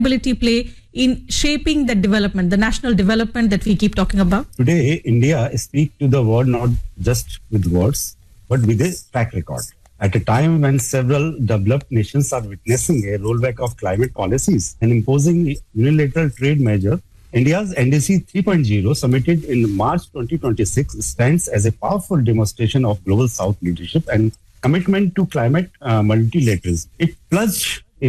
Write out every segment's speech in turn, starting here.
ability play in shaping the development, the national development that we keep talking about? Today, India speaks to the world not just with words, but with a track record. At a time when several developed nations are witnessing a rollback of climate policies and imposing unilateral trade measures, India's NDC 3.0 submitted in March 2026 stands as a powerful demonstration of Global South leadership and commitment to climate multilateralism. It pledged a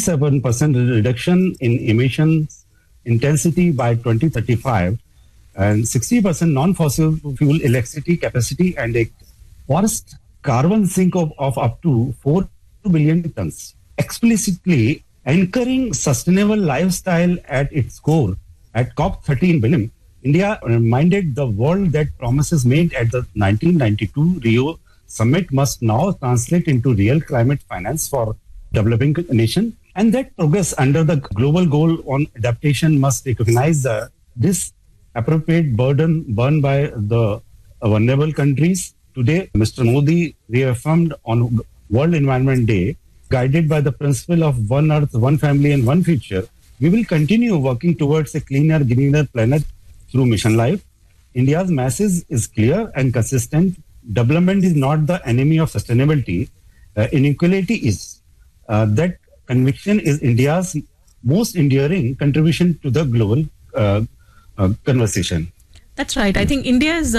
47% reduction in emissions intensity by 2035 and 60% non-fossil fuel electricity capacity and a forest carbon sink of up to 4 billion tons. Explicitly anchoring sustainable lifestyle at its core, at COP13 Belém, India reminded the world that promises made at the 1992 Rio Summit must now translate into real climate finance for developing nation, and that progress under the global goal on adaptation must recognize the disappropriate burden borne by the vulnerable countries. Today, Mr. Modi reaffirmed on World Environment Day, guided by the principle of one earth, one family and one future, we will continue working towards a cleaner, greener planet through Mission Life. India's message is clear and consistent. Development is not the enemy of sustainability. Inequality is. That conviction is India's most enduring contribution to the global conversation. That's right. I think India's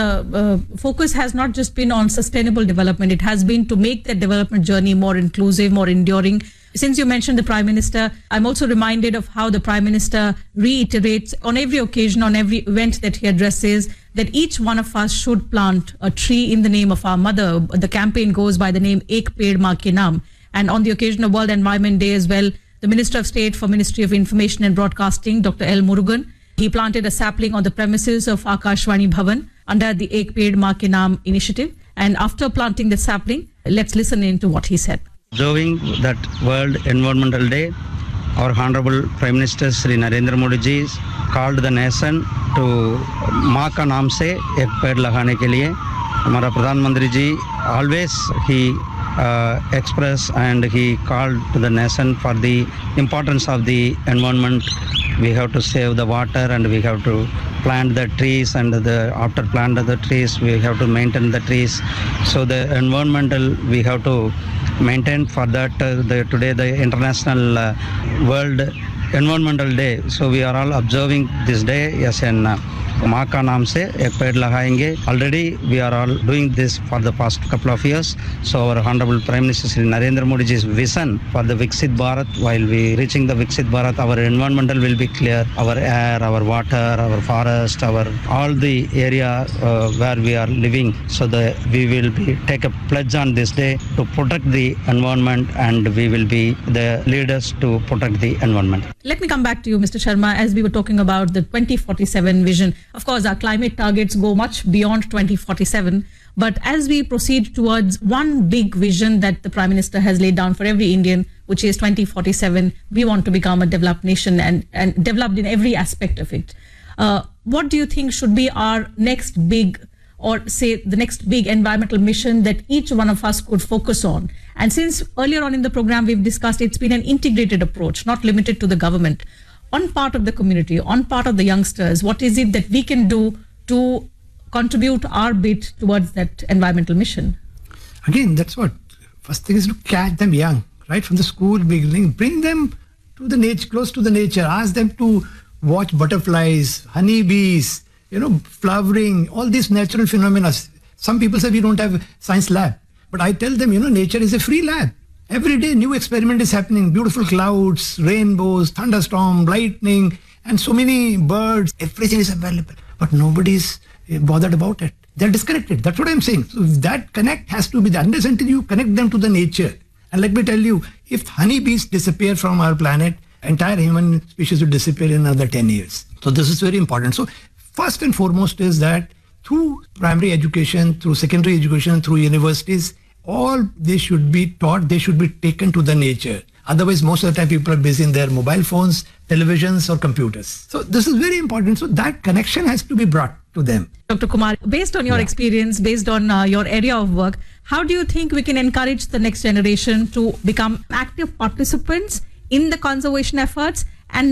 focus has not just been on sustainable development. It has been to make that development journey more inclusive, more enduring. Since you mentioned the Prime Minister, I'm also reminded of how the Prime Minister reiterates on every occasion, on every event that he addresses, that each one of us should plant a tree in the name of our mother. The campaign goes by the name Ek Ped Maa Ke Naam. And on the occasion of World Environment Day as well, the Minister of State for Ministry of Information and Broadcasting, Dr. L. Murugan, he planted a sapling on the premises of Akashvani Bhavan under the Ek Ped Maa Ke Naam initiative. And after planting the sapling, let's listen in to what he said. Observing that World Environmental Day, our Honorable Prime Minister Sri Narendra Modi ji called the nation to माँ का नाम से एक पेड़ लगाने के लिए. हमारा प्रधानमंत्री जी always he expressed and he called to the nation for the importance of the environment. We have to save the water and we have to plant the trees, and after plant the trees we have to maintain the trees. So the environmental we have to maintain. For that today the International World Environmental Day. So we are all observing this day as an माँ का नाम से एक पेड़ लगाएंगे. Already we are all doing this for the past couple of years. So our Honorable Prime Minister Sri Narendra Modi ji's vision for the Viksit Bharat, while we reaching the Viksit Bharat, our environmental will be clear. Our air, our water, our forest, our all the area where we are living. So we will take a pledge on this day to protect the environment, and we will be the leaders to protect the environment. Let me come back to you, Mr. Sharma, as we were talking about the 2047 vision. Of course, our climate targets go much beyond 2047. But as we proceed towards one big vision that the Prime Minister has laid down for every Indian, which is 2047, we want to become a developed nation and developed in every aspect of it. What do you think should be our next big, or say the next big environmental mission that each one of us could focus on? And since earlier on in the program we've discussed, it's been an integrated approach, not limited to the government. On part of the community, on part of the youngsters, what is it that we can do to contribute our bit towards that environmental mission? Again, that's what. First thing is to catch them young, right? From the school beginning, bring them to the nature, close to the nature, ask them to watch butterflies, honeybees, flowering, all these natural phenomena. Some people say we don't have science lab, but I tell them, nature is a free lab. Every day, new experiment is happening. Beautiful clouds, rainbows, thunderstorm, lightning, and so many birds. Everything is available, but nobody is bothered about it. They're disconnected. That's what I'm saying. So that connect has to be there. Unless until you connect them to the nature. And let me tell you, if honeybees disappear from our planet, entire human species will disappear in another 10 years. So this is very important. So first and foremost is that through primary education, through secondary education, through universities, all they should be taught, they should be taken to the nature. Otherwise, most of the time people are busy in their mobile phones, televisions or computers. So this is very important. So that connection has to be brought to them. Dr. Kumar, based on your experience, based on your area of work, how do you think we can encourage the next generation to become active participants in the conservation efforts